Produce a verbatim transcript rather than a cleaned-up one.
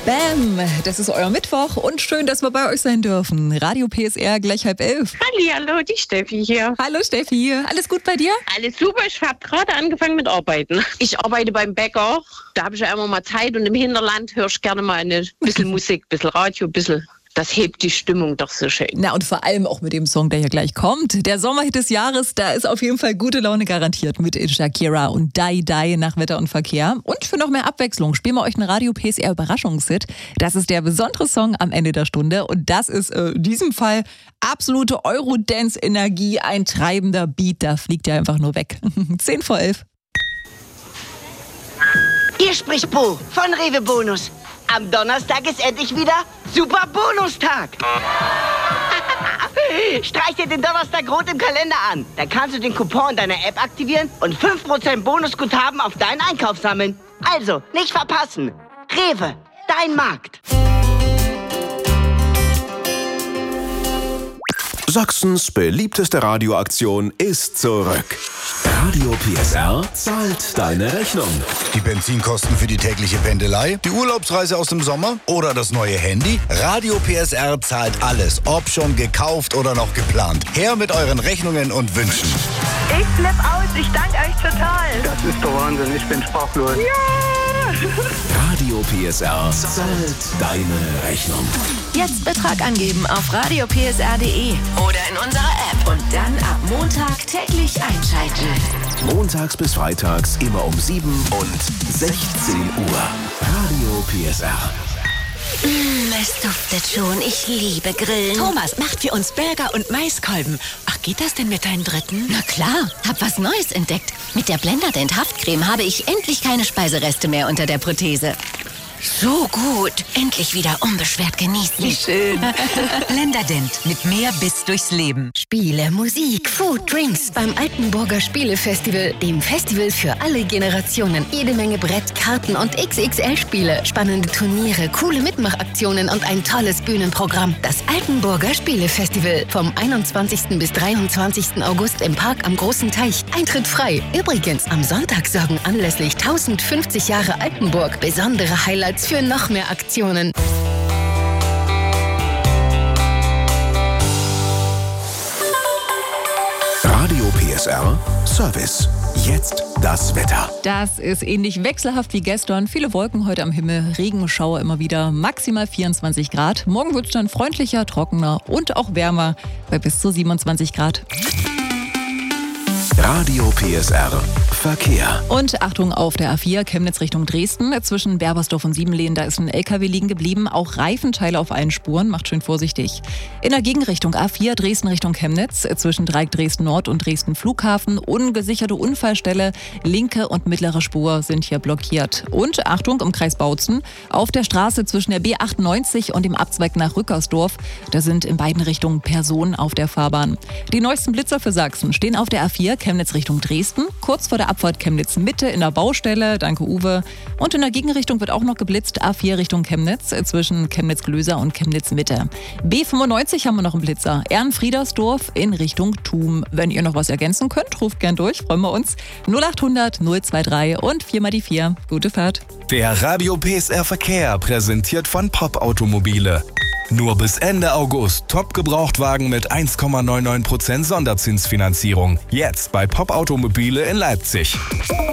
Bam, das ist euer Mittwoch und schön, dass wir bei euch sein dürfen. Radio P S R gleich halb elf. Hallihallo, die Steffi hier. Hallo Steffi, alles gut bei dir? Alles super, ich habe gerade angefangen mit Arbeiten. Ich arbeite beim Bäcker, da habe ich ja immer mal Zeit und im Hinterland höre ich gerne mal ein bisschen Musik, ein bisschen Radio, ein bisschen. Das hebt die Stimmung doch so schön. Na und vor allem auch mit dem Song, der hier gleich kommt. Der Sommerhit des Jahres, da ist auf jeden Fall gute Laune garantiert mit Shakira und Die Die nach Wetter und Verkehr. Und für noch mehr Abwechslung spielen wir euch einen Radio P S R Überraschungshit. Das ist der besondere Song am Ende der Stunde und das ist äh, in diesem Fall absolute Eurodance-Energie, ein treibender Beat, da fliegt ja einfach nur weg. zehn vor elf. Hier spricht Bo von Rewe Bonus. Am Donnerstag ist endlich wieder Super Bonustag. Streich dir den Donnerstag rot im Kalender an. Dann kannst du den Coupon in deiner App aktivieren und fünf Prozent Bonusguthaben auf deinen Einkauf sammeln. Also, nicht verpassen. Rewe, dein Markt. Sachsens beliebteste Radioaktion ist zurück. Radio P S R zahlt deine Rechnung. Die Benzinkosten für die tägliche Pendelei, die Urlaubsreise aus dem Sommer oder das neue Handy? Radio P S R zahlt alles, ob schon gekauft oder noch geplant. Her mit euren Rechnungen und Wünschen. Ich flipp aus, ich danke euch total. Das ist doch Wahnsinn, ich bin sprachlos. Ja! Radio P S R zahlt deine Rechnung. Jetzt Betrag angeben auf radio p s r punkt d e oder in unserer App und dann ab Montag täglich einschalten. Montags bis freitags immer um sieben und sechzehn Uhr. Radio P S R. Mmh, es duftet schon. Ich liebe Grillen. Thomas macht für uns Burger und Maiskolben. Ach, geht das denn mit deinen Dritten? Na klar, hab was Neues entdeckt. Mit der Blenderdent Haftcreme habe ich endlich keine Speisereste mehr unter der Prothese. So gut. Endlich wieder unbeschwert genießen. Wie schön. Blenderdent mit mehr Biss durchs Leben. Spiele, Musik, Food, Drinks beim Altenburger Spielefestival, dem Festival für alle Generationen. Jede Menge Brett, Karten und X X L-Spiele, spannende Turniere, coole Mitmachaktionen und ein tolles Bühnenprogramm. Das Altenburger Spielefestival vom einundzwanzigsten bis dreiundzwanzigsten August im Park am Großen Teich. Eintritt frei. Übrigens, am Sonntag sorgen anlässlich tausendfünfzig Jahre Altenburg besondere Highlights für noch mehr Aktionen. Radio P S R Service. Jetzt das Wetter. Das ist ähnlich wechselhaft wie gestern. Viele Wolken heute am Himmel, Regenschauer immer wieder, maximal vierundzwanzig Grad. Morgen wird es dann freundlicher, trockener und auch wärmer bei bis zu siebenundzwanzig Grad. Radio P S R Verkehr. Und Achtung auf der A vier, Chemnitz Richtung Dresden. Zwischen Berbersdorf und Siebenlehen, da ist ein L K W liegen geblieben. Auch Reifenteile auf allen Spuren, macht schön vorsichtig. In der Gegenrichtung A vier, Dresden Richtung Chemnitz. Zwischen Dreieck Dresden Nord und Dresden Flughafen. Ungesicherte Unfallstelle, linke und mittlere Spur sind hier blockiert. Und Achtung im Kreis Bautzen, auf der Straße zwischen der B achtundneunzig und dem Abzweig nach Rückersdorf. Da sind in beiden Richtungen Personen auf der Fahrbahn. Die neuesten Blitzer für Sachsen stehen auf der A vier, Chemnitz Richtung Dresden, kurz vor der Abfahrt Chemnitz Mitte in der Baustelle, danke Uwe. Und in der Gegenrichtung wird auch noch geblitzt, A vier Richtung Chemnitz, zwischen Chemnitz-Glöser und Chemnitz Mitte. B fünfundneunzig haben wir noch einen Blitzer, Ehrenfriedersdorf in Richtung Thum. Wenn ihr noch was ergänzen könnt, ruft gern durch, freuen wir uns. null achthundert null dreiundzwanzig und vier mal die vier. Gute Fahrt. Der Radio P S R Verkehr präsentiert von Pop Automobile. Nur bis Ende August Top-Gebrauchtwagen mit eins Komma neunundneunzig Prozent Sonderzinsfinanzierung. Jetzt bei Pop Automobile in Leipzig.